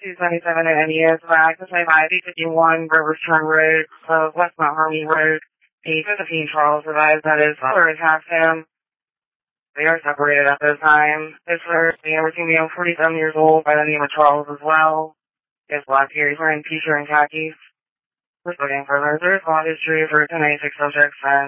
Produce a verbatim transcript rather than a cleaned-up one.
two seventy-seven at N E S back to twenty-five, eight fifty-one, Rivers Turn Road, so West Mount Harmony Road. The Josephine Charles advised that his father attacked him. They are separated at this time. His father, the Emerson male, forty-seven years old, by the name of Charles as well. He has black hair, he's wearing t-shirt and khakis. We're looking for the response history for ten ninety-six subjects and